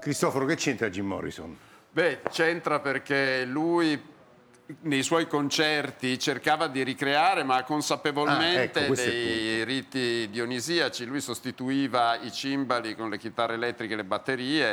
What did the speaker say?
Cristoforo, che c'entra Jim Morrison? Beh, c'entra perché lui nei suoi concerti cercava di ricreare, ma consapevolmente, questo è il dei riti dionisiaci. Lui sostituiva i cimbali con le chitarre elettriche e le batterie